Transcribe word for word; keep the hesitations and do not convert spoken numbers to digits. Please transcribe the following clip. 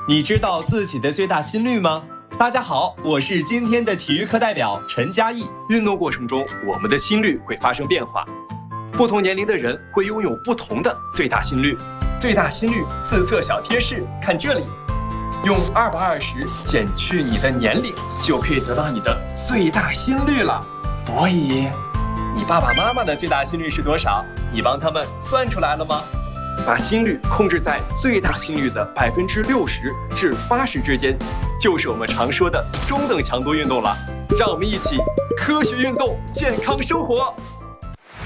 你知道自己的最大心率吗？大家好，我是今天的体育课代表陈嘉译。运动过程中，我们的心率会发生变化，不同年龄的人会拥有不同的最大心率。最大心率自测小贴士，看这里，用二百二十减去你的年龄，就可以得到你的最大心率了。所以，你爸爸妈妈的最大心率是多少？你帮他们算出来了吗？把心率控制在最大心率的百分之六十至八十之间，就是我们常说的中等强度运动了。让我们一起科学运动，健康生活。